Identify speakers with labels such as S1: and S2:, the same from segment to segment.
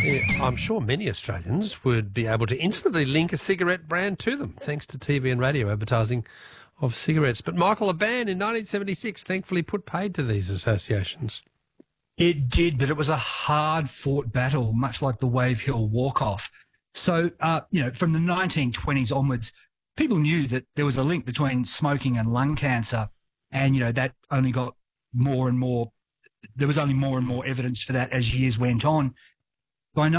S1: Yeah, I'm sure many Australians would be able to instantly link a cigarette brand to them, thanks to TV and radio advertising of cigarettes. But, Michael, a ban in 1976 thankfully put paid to these associations.
S2: It did, but it was a hard-fought battle, much like the Wave Hill walk-off. So, from the 1920s onwards, people knew that there was a link between smoking and lung cancer, and, that only got more and more. There was only more and more evidence for that as years went on. In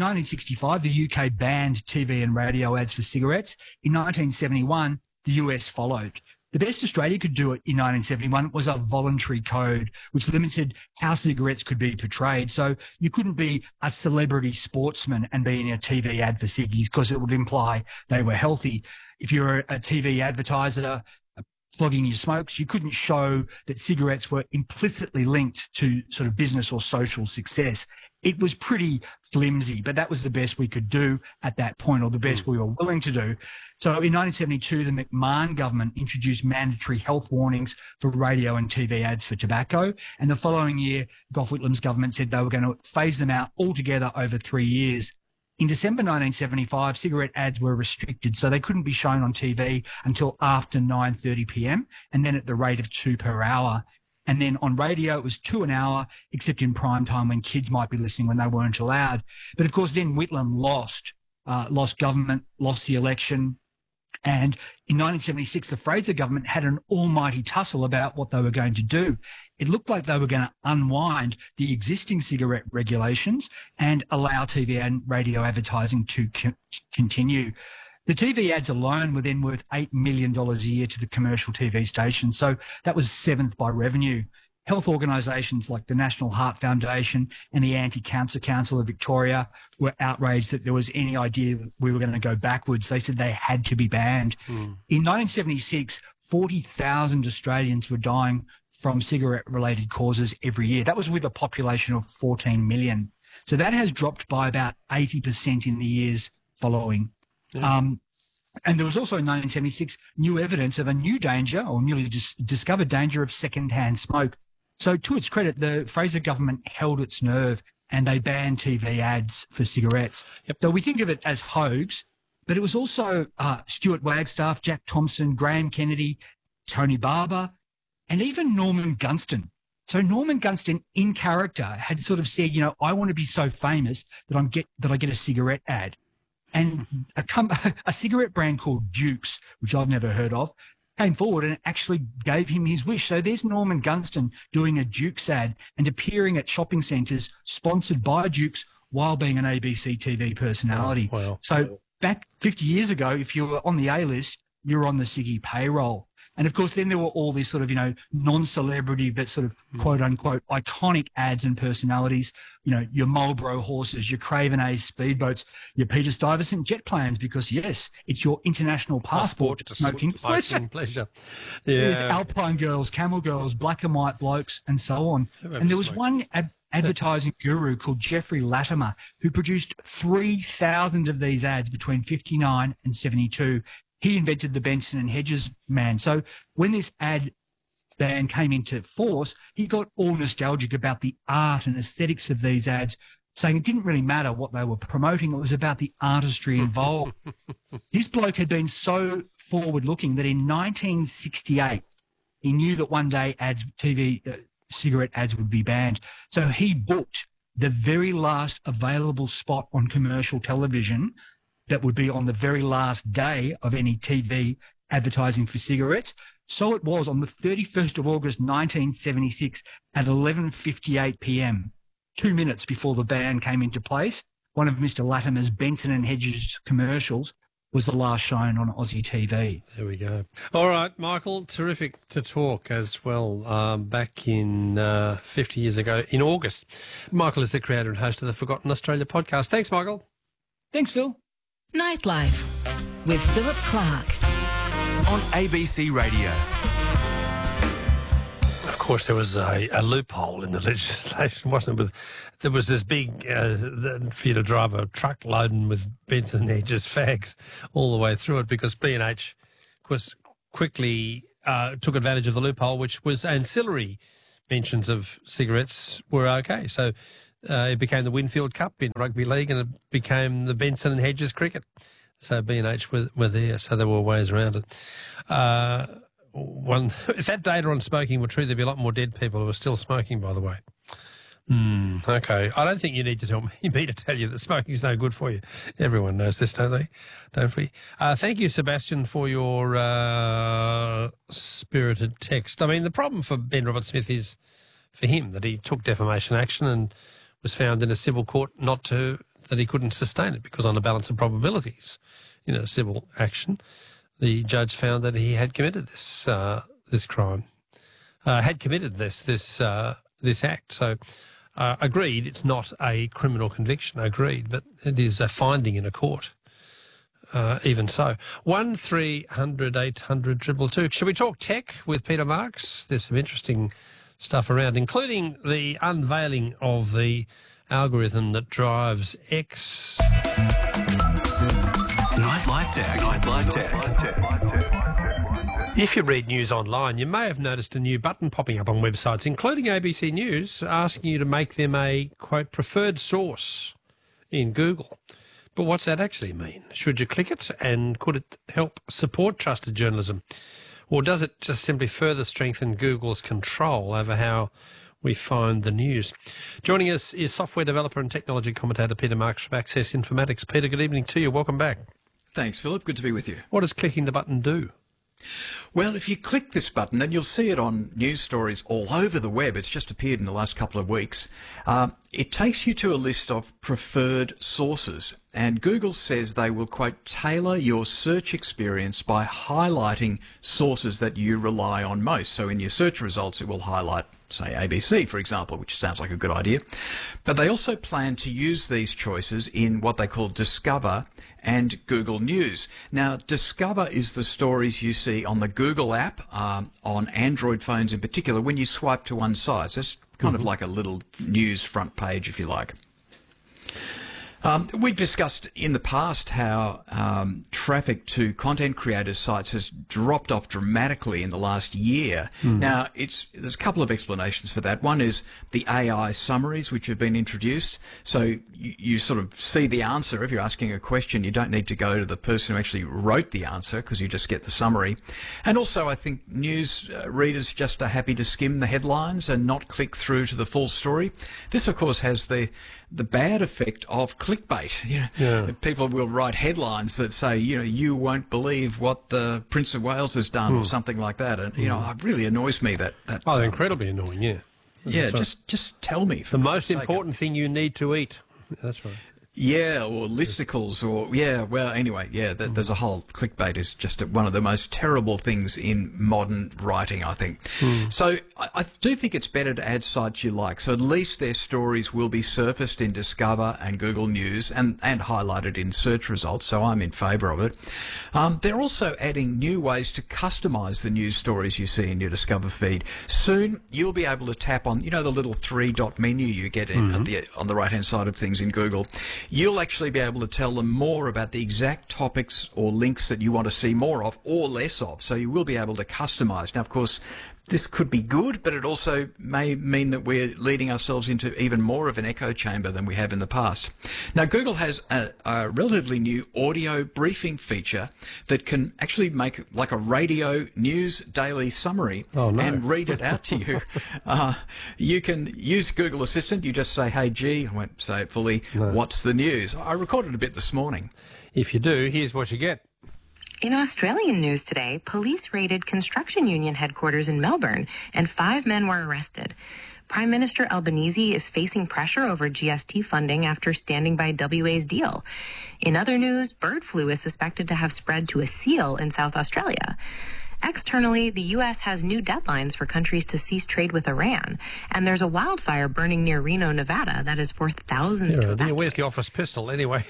S2: 1965, the UK banned TV and radio ads for cigarettes. In 1971, the US followed. The best Australia could do it in 1971 was a voluntary code, which limited how cigarettes could be portrayed. So you couldn't be a celebrity sportsman and be in a TV ad for ciggies because it would imply they were healthy. If you're a TV advertiser flogging your smokes, you couldn't show that cigarettes were implicitly linked to sort of business or social success. It was pretty flimsy, but that was the best we could do at that point, or the best we were willing to do. So in 1972, the McMahon government introduced mandatory health warnings for radio and TV ads for tobacco. And the following year, Gough Whitlam's government said they were going to phase them out altogether over 3 years. In December 1975, cigarette ads were restricted, so they couldn't be shown on TV until after 9:30 p.m. and then at the rate of 2 per hour. And then on radio, it was 2 an hour, except in prime time when kids might be listening when they weren't allowed. But of course, then Whitlam lost government, lost the election. And in 1976, the Fraser government had an almighty tussle about what they were going to do. It looked like they were going to unwind the existing cigarette regulations and allow TV and radio advertising to continue. The TV ads alone were then worth $8 million a year to the commercial TV stations. So that was seventh by revenue. Health organisations like the National Heart Foundation and the Anti-Cancer Council of Victoria were outraged that there was any idea that we were going to go backwards. They said they had to be banned. In 1976, 40,000 Australians were dying from cigarette-related causes every year. That was with a population of 14 million. So that has dropped by about 80% in the years following. Yeah. And there was also in 1976 new evidence of a new danger or newly discovered danger of second-hand smoke. So to its credit, the Fraser government held its nerve and they banned TV ads for cigarettes. Yep. So we think of it as hoax, but it was also Stuart Wagstaff, Jack Thompson, Graham Kennedy, Tony Barber, and even Norman Gunston. So Norman Gunston in character had sort of said, I want to be so famous that I get a cigarette ad. And a cigarette brand called Dukes, which I've never heard of, came forward and actually gave him his wish. So there's Norman Gunston doing a Dukes ad and appearing at shopping centres sponsored by Dukes while being an ABC TV personality. Oh, wow. So back 50 years ago, if you were on the A-list, you were on the Ciggy payroll. And of course, then there were all these sort of, non-celebrity, but sort of quote unquote iconic ads and personalities, your Marlboro horses, your Craven A speedboats, your Peter Stuyvesant jet planes, because yes, it's your international passport to smoking pleasure. Yeah. There's Alpine girls, camel girls, black and white blokes, and so on. And there was one advertising guru called Jeffrey Latimer who produced 3,000 of these ads between 59 and 72. He invented the Benson and Hedges man. So when this ad ban came into force, he got all nostalgic about the art and aesthetics of these ads, saying it didn't really matter what they were promoting. It was about the artistry involved. This bloke had been so forward-looking that in 1968, he knew that one day cigarette ads would be banned. So he booked the very last available spot on commercial television that would be on the very last day of any TV advertising for cigarettes. So it was on the 31st of August, 1976 at 11:58 p.m., 2 minutes before the ban came into place. One of Mr. Latimer's Benson and Hedges commercials was the last shown on Aussie TV.
S1: There we go. All right, Michael, terrific to talk as well. Back in 50 years ago in August. Michael is the creator and host of the Forgotten Australia podcast. Thanks, Michael.
S2: Thanks, Phil.
S3: Nightlife with Philip Clark
S4: on ABC Radio.
S1: Of course, there was a loophole in the legislation, wasn't it? There was this big, for you to drive a truck laden with Benson and Hedges fags all the way through it, because B&H quickly took advantage of the loophole, which was ancillary mentions of cigarettes were okay. So It became the Winfield Cup in rugby league, and it became the Benson and Hedges cricket. So B&H were there, so there were ways around it. If that data on smoking were true, there'd be a lot more dead people who are still smoking, by the way. Okay. I don't think you need to tell me to tell you that smoking's no good for you. Everyone knows this, don't they? Don't we? Thank you, Sebastian, for your spirited text. I mean, the problem for Ben Roberts-Smith is for him that he took defamation action and was found in a civil court that he couldn't sustain it because on the balance of probabilities in a civil action, the judge found that he had committed this crime, had committed this act. So, agreed, it's not a criminal conviction, agreed, but it is a finding in a court. Even so. 1300 800 222. Shall we talk tech with Peter Marks? There's some interesting stuff around, including the unveiling of the algorithm that drives X.
S4: Nightlife Tech.
S1: If you read news online, you may have noticed a new button popping up on websites, including ABC News, asking you to make them a, quote, preferred source in Google. But what's that actually mean? Should you click it, and could it help support trusted journalism? Or does it just simply further strengthen Google's control over how we find the news? Joining us is software developer and technology commentator Peter Marks from Access Informatics. Peter, good evening to you. Welcome back.
S5: Thanks, Philip. Good to be with you.
S1: What does clicking the button do?
S5: Well, if you click this button, and you'll see it on news stories all over the web, it's just appeared in the last couple of weeks, it takes you to a list of preferred sources. And Google says they will, quote, tailor your search experience by highlighting sources that you rely on most. So in your search results, it will highlight, say, ABC, for example, which sounds like a good idea. But they also plan to use these choices in what they call Discover and Google News. Now, Discover is the stories you see on the Google app, on Android phones in particular, when you swipe to one side. So it's kind of like a little news front page, if you like. We've discussed in the past how traffic to content creators' sites has dropped off dramatically in the last year. Now, there's a couple of explanations for that. One is the AI summaries, which have been introduced. So you sort of see the answer. If you're asking a question, you don't need to go to the person who actually wrote the answer because you just get the summary. And also, I think news readers just are happy to skim the headlines and not click through to the full story. This, of course, has the bad effect of clickbait. People will write headlines that say, you won't believe what the Prince of Wales has done or something like that. And, it really annoys me that
S1: they're incredibly annoying, yeah.
S5: Yeah, just tell me.
S1: The most important thing you need to eat. That's right.
S5: Yeah, or listicles, there's a whole clickbait is just one of the most terrible things in modern writing, I think. So I do think it's better to add sites you like. So at least their stories will be surfaced in Discover and Google News and highlighted in search results, so I'm in favour of it. They're also adding new ways to customise the news stories you see in your Discover feed. Soon you'll be able to tap on, the little 3-dot menu you get on the right-hand side of things in Google. You'll actually be able to tell them more about the exact topics or links that you want to see more of or less of. So you will be able to customise. Now, of course, this could be good, but it also may mean that we're leading ourselves into even more of an echo chamber than we have in the past. Now, Google has a relatively new audio briefing feature that can actually make like a radio news daily summary and read it out to you. You can use Google Assistant. You just say, hey, G, I won't say it fully, what's the news? I recorded a bit this morning.
S1: If you do, here's what you get.
S6: In Australian news today, police raided construction union headquarters in Melbourne and 5 men were arrested. Prime Minister Albanese is facing pressure over GST funding after standing by WA's deal. In other news, bird flu is suspected to have spread to a seal in South Australia. Externally, the U.S. has new deadlines for countries to cease trade with Iran, and there's a wildfire burning near Reno, Nevada that has forced thousands to evacuate.
S1: Where's the office pistol, anyway?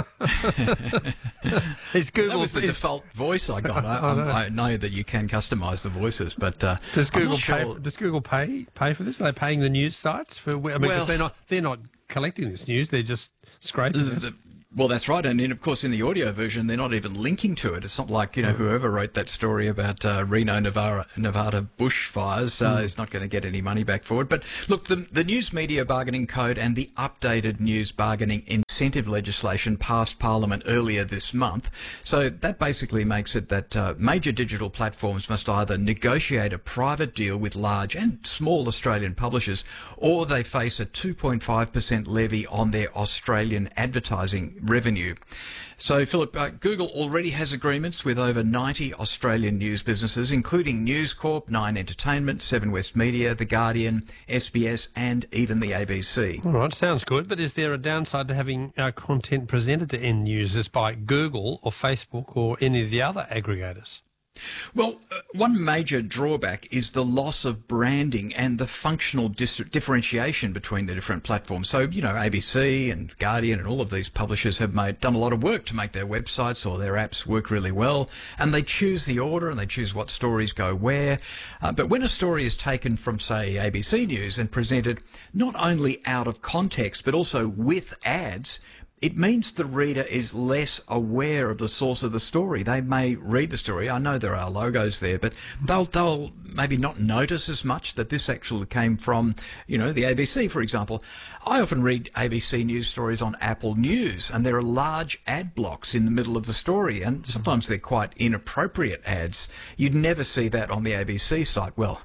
S1: Is Google,
S5: that was the default voice I got. I know that you can customise the voices, but
S1: does Google pay for this? Are they paying the news sites? 'Cause they're not collecting this news; they're just scraping it.
S5: Well, that's right. And then, of course, in the audio version, they're not even linking to it. It's not like, whoever wrote that story about Reno, Nevada bushfires is not going to get any money back for it. But look, the News Media Bargaining Code and the updated news bargaining incentive legislation passed Parliament earlier this month. So that basically makes it that major digital platforms must either negotiate a private deal with large and small Australian publishers, or they face a 2.5% levy on their Australian advertising revenue. So, Philip, Google already has agreements with over 90 Australian news businesses, including News Corp, Nine Entertainment, Seven West Media, The Guardian, SBS, and even the ABC.
S1: All right, sounds good. But is there a downside to having content presented to end users by Google or Facebook or any of the other aggregators?
S5: Well, one major drawback is the loss of branding and the functional differentiation between the different platforms. So, ABC and Guardian and all of these publishers have done a lot of work to make their websites or their apps work really well, and they choose the order and they choose what stories go where. But when a story is taken from, say, ABC News and presented not only out of context but also with ads, it means the reader is less aware of the source of the story. They may read the story. I know there are logos there, but they'll maybe not notice as much that this actually came from, the ABC, for example. I often read ABC News stories on Apple News, and there are large ad blocks in the middle of the story, and sometimes they're quite inappropriate ads. You'd never see that on the ABC site. Well,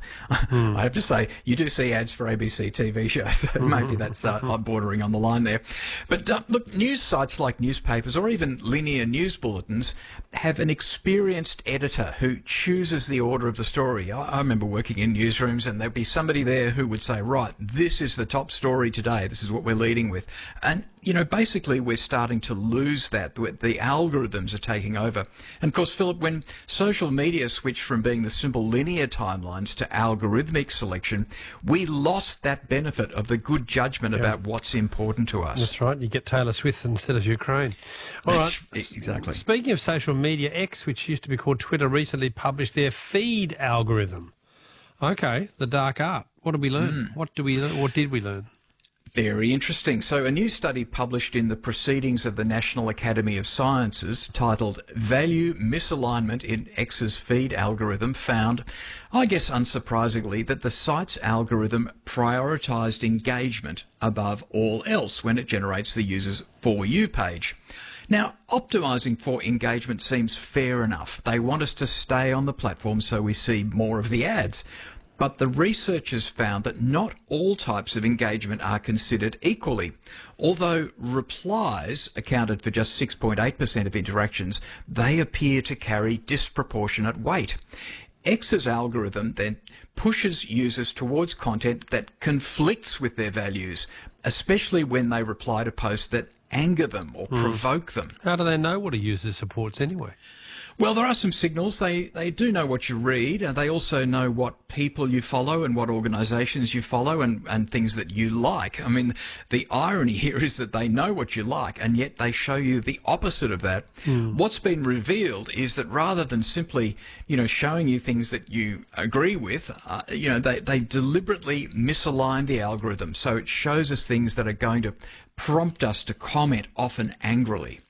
S5: I have to say, you do see ads for ABC TV shows, so maybe that's bordering on the line there. But look, news sites like newspapers or even linear news bulletins have an experienced editor who chooses the order of the story. I remember working in newsrooms, and there'd be somebody there who would say, right, this is the top story today. This is what we're leading with. And, basically we're starting to lose that. The algorithms are taking over. And of course, Philip, when social media switched from being the simple linear timelines to algorithmic selection, we lost that benefit of the good judgment about what's important to us.
S1: That's right. You get Taylor Swift instead of Ukraine. All right.
S5: Exactly.
S1: Speaking of social media, X, which used to be called Twitter, recently published their feed algorithm. Okay, the dark art. What did we learn? What did we learn?
S5: Very interesting. So a new study published in the Proceedings of the National Academy of Sciences titled Value Misalignment in X's Feed Algorithm found, I guess unsurprisingly, that the site's algorithm prioritised engagement above all else when it generates the user's For You page. Now, optimising for engagement seems fair enough. They want us to stay on the platform so we see more of the ads. But the researchers found that not all types of engagement are considered equally. Although replies accounted for just 6.8% of interactions, they appear to carry disproportionate weight. X's algorithm then pushes users towards content that conflicts with their values, especially when they reply to posts that anger them or provoke them.
S1: How do they know what a user supports anyway?
S5: Well, there are some signals. They do know what you read, and they also know what people you follow and what organisations you follow and things that you like. I mean, the irony here is that they know what you like, and yet they show you the opposite of that. What's been revealed is that rather than simply, showing you things that you agree with, they deliberately misalign the algorithm. So it shows us things that are going to prompt us to comment, often angrily.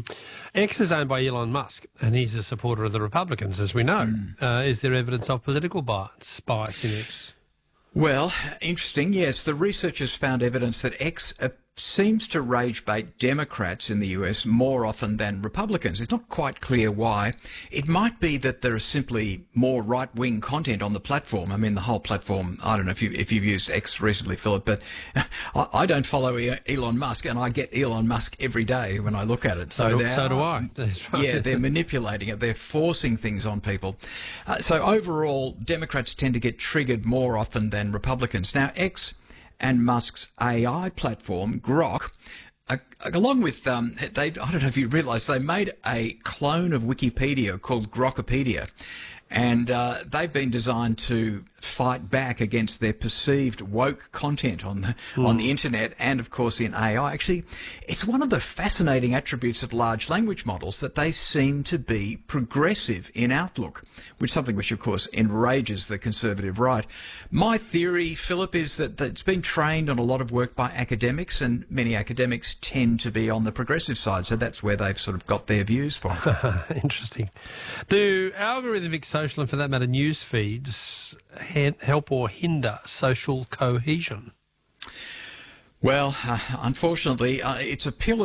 S1: X is owned by Elon Musk, and he's a supporter of the Republicans, as we know. Is there evidence of political bias in X?
S5: Well, interesting. Yes, the researchers found evidence that X seems to rage bait Democrats in the US more often than Republicans. It's not quite clear why. It might be that there is simply more right-wing content on the platform. I mean, the whole platform, I don't know if you've used X recently, Philip, but I don't follow Elon Musk, and I get Elon Musk every day when I look at it.
S1: So do I.
S5: Yeah, they're manipulating it. They're forcing things on people. So overall, Democrats tend to get triggered more often than Republicans. Now, X and Musk's AI platform, Grok, along with, I don't know if you realise, they made a clone of Wikipedia called Grokopedia. And they've been designed to fight back against their perceived woke content on the internet and, of course, in AI. Actually, it's one of the fascinating attributes of large language models that they seem to be progressive in outlook, which is something which, of course, enrages the conservative right. My theory, Philip, is that it's been trained on a lot of work by academics, and many academics tend to be on the progressive side, so that's where they've sort of got their views from.
S1: Interesting. Do algorithmic social, and for that matter news feeds, help or hinder social cohesion?
S5: Well, unfortunately, it's a pillar